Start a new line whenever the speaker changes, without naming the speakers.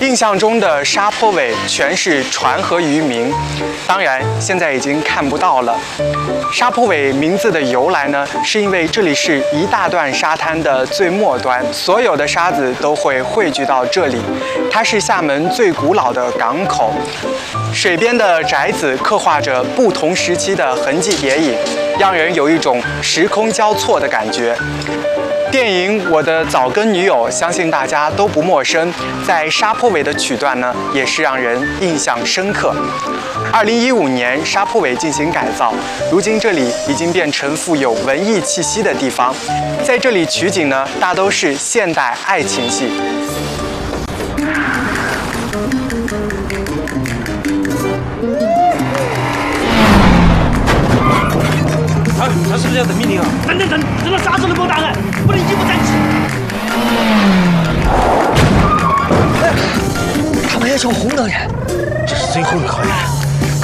印象中的沙坡尾全是船和渔民，当然现在已经看不到了。沙坡尾名字的由来呢，是因为这里是一大段沙滩的最末端，所有的沙子都会汇聚到这里。它是厦门最古老的港口，水边的宅子刻画着不同时期的痕迹叠影，让人有一种时空交错的感觉。电影《我的早更女友》相信大家都不陌生，在沙坡尾的曲段呢，也是让人印象深刻。2015年，沙坡尾进行改造，如今这里已经变成富有文艺气息的地方。在这里取景呢，大都是现代爱情戏。
他是不是要等命令啊？等，等到啥时候能够答案？不能一不站起。
他们要求红灯人，
这是最后的考验。